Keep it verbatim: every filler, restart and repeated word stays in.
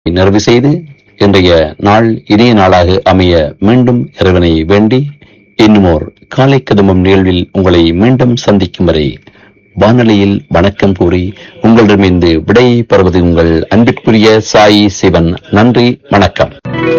நிறைவு செய்து இன்றைய நாள் இனிய நாளாக அமைய மீண்டும் இறைவனை வேண்டி இன்னுமோர் காலை கதம்பம் நிகழ்வில் உங்களை மீண்டும் சந்திக்கும் வரை வானொலியில் வணக்கம் கூறி உங்களிடமிருந்து விடை பெறுவது உங்கள் அன்பிற்குரிய சாயி சிவன். நன்றி, வணக்கம்.